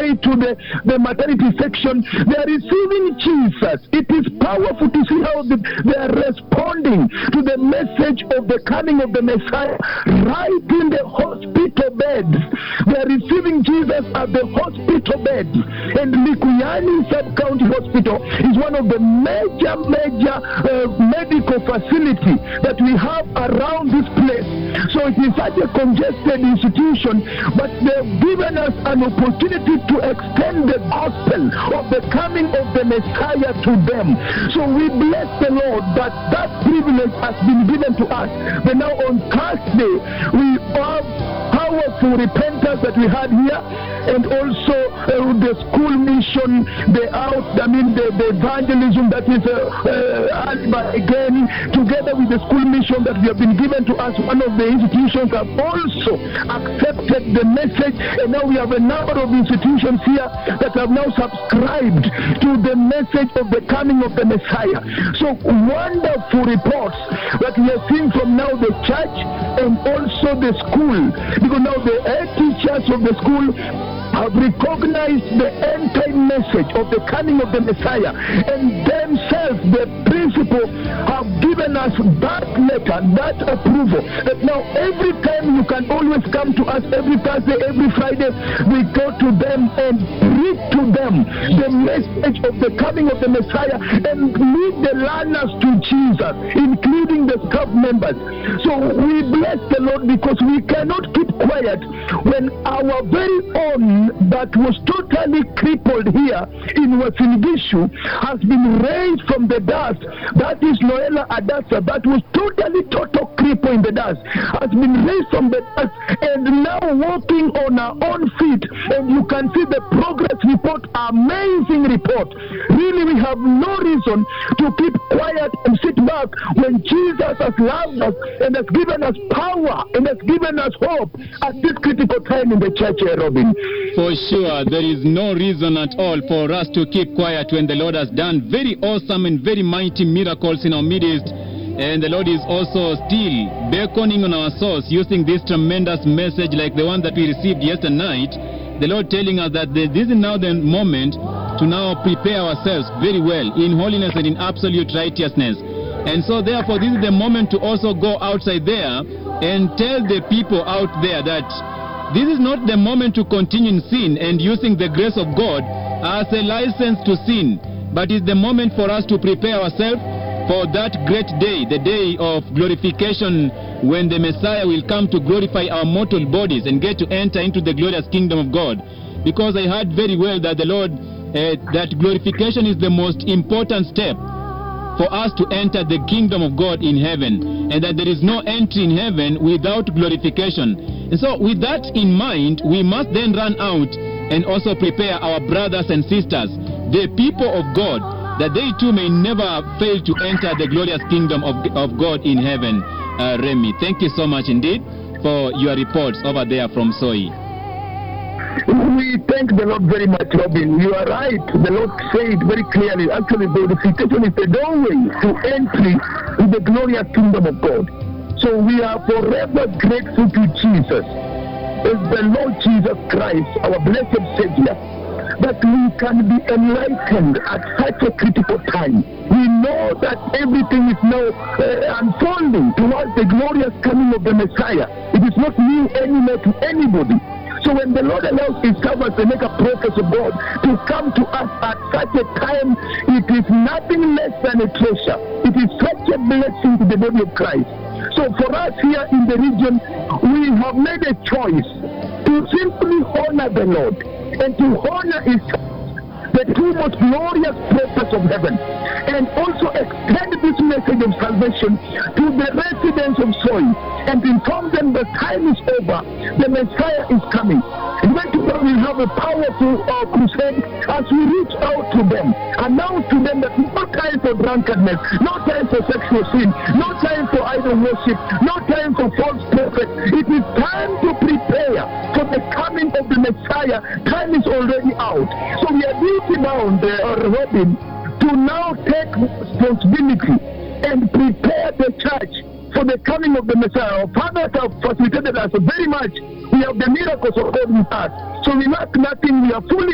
way to the maternity section, they are receiving Jesus. It is powerful to see how they are responding to the message of the coming of the Messiah right in the hospital beds. They are receiving Jesus at the hospital beds. And Likuyani Sub-County Hospital is one of the major medical facility that we have around this place. So it is such a congested institution, but they have given us an opportunity to extend the gospel of the coming of the Messiah to them. So we bless the Lord that that privilege has been given to us. But now on Thursday, we have powerful repentance that we had here, and also the school mission, the evangelism that is again, together with the school mission that we have been given to us. One of the institutions have also accepted the message, and now we have a number of institutions here that have now subscribed to the message of the coming of the Messiah. So wonderful reports that we are seeing from now the church and also the school, because now the head teachers of the school have recognized the end-time message of the coming of the Messiah, and themselves, the principal, have given us that letter, that approval, that now every time you can always come to us, every Thursday, every Friday, we go to them and read to them the message of the coming of the Messiah and lead the learners to Jesus, including the staff members. So we bless the Lord, because we cannot keep quiet when our very own that was totally crippled here in Wasingishu has been raised from the dust. That is Noella Adasa, that was total crippled in the dust, has been raised from the dust and now walking on her own feet. And you can see the progress report, amazing report. Really, we have no reason to keep quiet and sit back when Jesus has loved us and has given us power and has given us hope at this critical time in the church here, Robin. For sure, there is no reason at all for us to keep quiet when the Lord has done very awesome and very mighty miracles in our midst. And the Lord is also still beckoning on our souls using this tremendous message like the one that we received yesterday night. The Lord telling us that this is now the moment to now prepare ourselves very well in holiness and in absolute righteousness. And so therefore this is the moment to also go outside there and tell the people out there that this is not the moment to continue in sin and using the grace of God as a license to sin, but it's the moment for us to prepare ourselves for that great day, the day of glorification, when the Messiah will come to glorify our mortal bodies and get to enter into the glorious kingdom of God. Because I heard very well that the Lord, that glorification is the most important step for us to enter the kingdom of God in heaven, and that there is no entry in heaven without glorification. And so with that in mind, we must then run out and also prepare our brothers and sisters, the people of God, that they too may never fail to enter the glorious kingdom of God in heaven. Remy, thank you so much indeed for your reports over there from Soy. We thank the Lord very much, Robin. You are right. The Lord said very clearly, actually, glorification is the doorway to entry in the glorious kingdom of God. So we are forever grateful to Jesus, as the Lord Jesus Christ, our blessed Savior, that we can be enlightened at such a critical time. We know that everything is now unfolding towards the glorious coming of the Messiah. It is not new anymore to anybody. So when the Lord allows his servants, the mega prophets of God, to come to us at such a time, it is nothing less than a treasure. It is such a blessing to the body of Christ. So for us here in the region, we have made a choice to simply honor the Lord and to honor his the two most glorious prophets of heaven, and also extend this message of salvation to the residents of Soy and inform them the time is over, the Messiah is coming. And when tomorrow we have a powerful crusade as we reach out to them, announce to them that no time for drunkenness, no time for sexual sin, no time for idol worship, no time for false prophets. It is time to prepare for the coming of the Messiah. Time is already out. So we are duty bound, Robin, to now take responsibility and prepare the church for the coming of the Messiah. Our fathers have facilitated us very much. We have the miracles of God with us. So we lack nothing. We are fully